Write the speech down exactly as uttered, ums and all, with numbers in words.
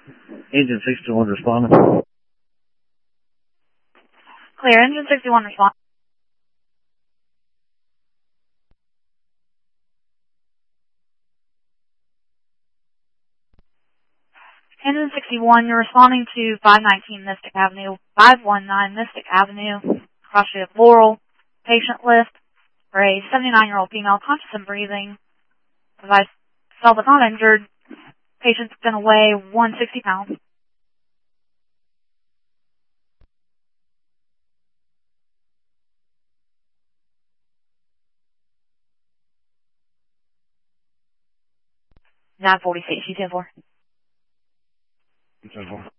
Engine sixty-one responding. Clear, engine sixty-one respond. Engine sixty-one, you're responding to five nineteen Mystic Avenue, five one nine Mystic Avenue, cross street of Laurel, patient list for a seventy-nine-year-old female, conscious and breathing. Device self is not injured. Patient's gonna weigh one hundred sixty pounds. nine forty-six, you ten four. ten four.